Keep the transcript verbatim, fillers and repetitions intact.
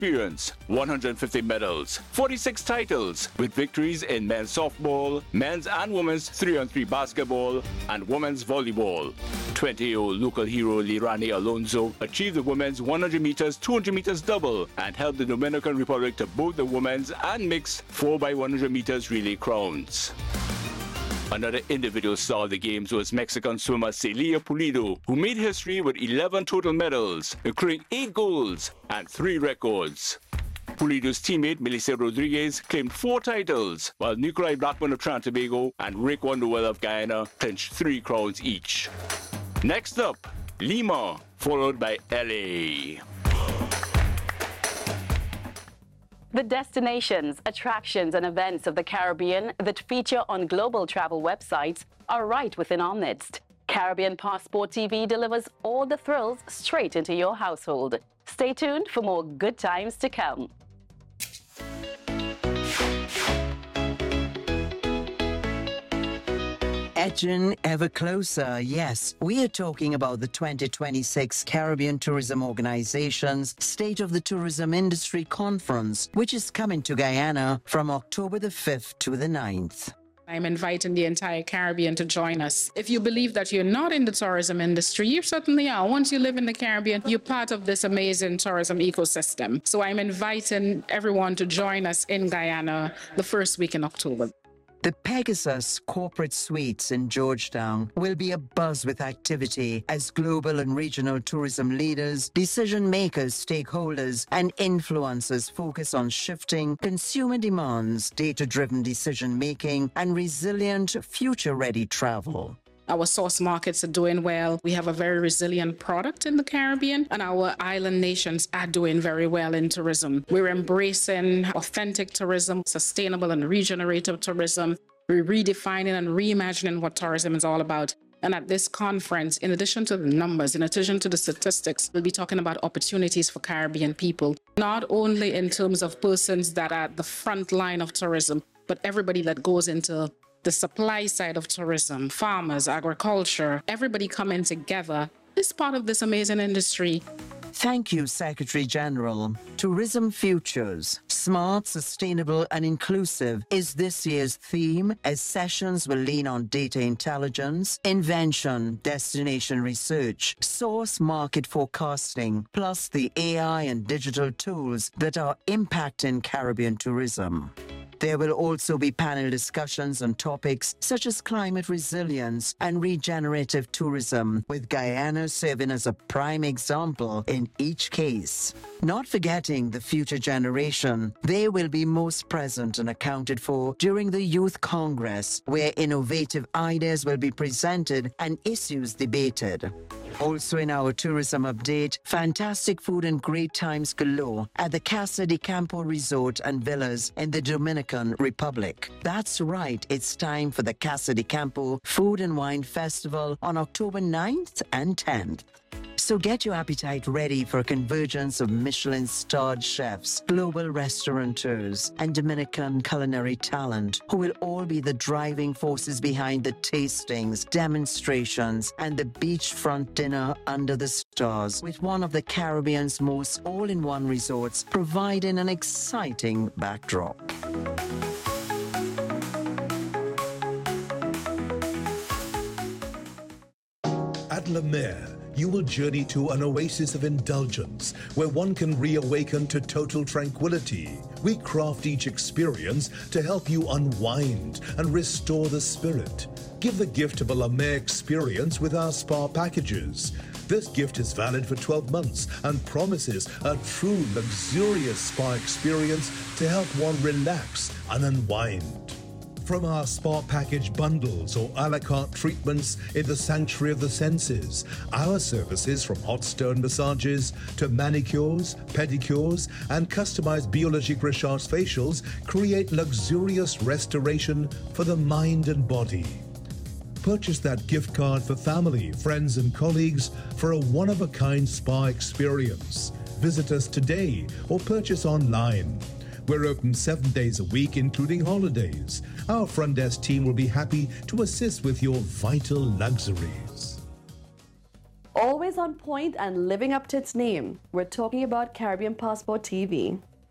experience, one hundred fifty medals, forty-six titles, with victories in men's softball, men's and women's three on three basketball, and women's volleyball. twenty-year-old local hero Lirani Alonso achieved the women's one hundred meters, two hundred meters double and helped the Dominican Republic to both the women's and mixed four by one hundred meters relay crowns. Another individual star of the games was Mexican swimmer Celia Pulido, who made history with eleven total medals, accruing eight golds and three records. Pulido's teammate Melissa Rodriguez claimed four titles, while Nicolai Blackman of Trinidad and Tobago and Rick Wonderwell of Guyana clinched three crowns each. Next up, Lima, followed by L A. The destinations, attractions, and events of the Caribbean that feature on global travel websites are right within our midst. Caribbean Passport T V delivers all the thrills straight into your household. Stay tuned for more good times to come. Edging ever closer, yes. We are talking about the twenty twenty-six Caribbean Tourism Organization's State of the Tourism Industry Conference, which is coming to Guyana from October the fifth to the ninth. I'm inviting the entire Caribbean to join us. If you believe that you're not in the tourism industry, you certainly are. Once you live in the Caribbean, you're part of this amazing tourism ecosystem. So I'm inviting everyone to join us in Guyana the first week in October. The Pegasus Corporate Suites in Georgetown will be abuzz with activity as global and regional tourism leaders, decision makers, stakeholders, and influencers focus on shifting consumer demands, data-driven decision making, and resilient, future-ready travel. Our source markets are doing well. We have a very resilient product in the Caribbean, and our island nations are doing very well in tourism. We're embracing authentic tourism, sustainable and regenerative tourism. We're redefining and reimagining what tourism is all about. And at this conference, in addition to the numbers, in addition to the statistics, we'll be talking about opportunities for Caribbean people, not only in terms of persons that are at the front line of tourism, but everybody that goes into the supply side of tourism, farmers, agriculture, everybody coming together is part of this amazing industry. Thank you, Secretary General. Tourism Futures, smart, sustainable, and inclusive is this year's theme, as sessions will lean on data intelligence, invention, destination research, source market forecasting, plus the A I and digital tools that are impacting Caribbean tourism. There will also be panel discussions on topics such as climate resilience and regenerative tourism, with Guyana serving as a prime example in each case. Not forgetting the future generation, they will be most present and accounted for during the Youth Congress, where innovative ideas will be presented and issues debated. Also in our tourism update, fantastic food and great times galore at the Casa de Campo Resort and Villas in the Dominican Republic. That's right, it's time for the Casa de Campo Food and Wine Festival on October ninth and tenth. So get your appetite ready for a convergence of Michelin-starred chefs, global restaurateurs, and Dominican culinary talent, who will all be the driving forces behind the tastings, demonstrations, and the beachfront dinner under the stars, with one of the Caribbean's most all-in-one resorts providing an exciting backdrop. At La Mer, you will journey to an oasis of indulgence where one can reawaken to total tranquility. We craft each experience to help you unwind and restore the spirit. Give the gift of a La Mer experience with our spa packages. This gift is valid for twelve months and promises a true luxurious spa experience to help one relax and unwind. From our spa package bundles or a la carte treatments in the sanctuary of the senses, our services from hot stone massages to manicures, pedicures, and customized biologique Richard's facials create luxurious restoration for the mind and body. Purchase that gift card for family, friends, and colleagues for a one-of-a-kind spa experience. Visit us today or purchase online. We're open seven days a week, including holidays. Our front desk team will be happy to assist with your vital luxuries. Always on point and living up to its name. We're talking about Caribbean Passport T V.